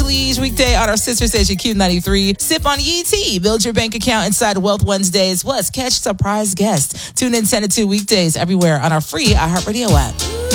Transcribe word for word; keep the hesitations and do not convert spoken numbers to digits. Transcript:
each weekday on our sister station Q ninety-three. Sip on E T. Build your bank account inside Wealth Wednesdays. Plus, catch surprise guests. Tune in ten to two weekdays everywhere on our free iHeartRadio app.